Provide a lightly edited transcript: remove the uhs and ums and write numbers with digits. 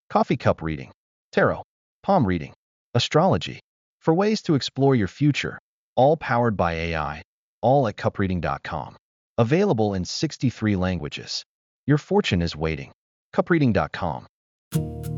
coffee cup reading, tarot, palm reading, astrology, for ways to explore your future, all powered by AI, all at cupreading.com. Available in 63 languages. Your fortune is waiting. Cupreading.com.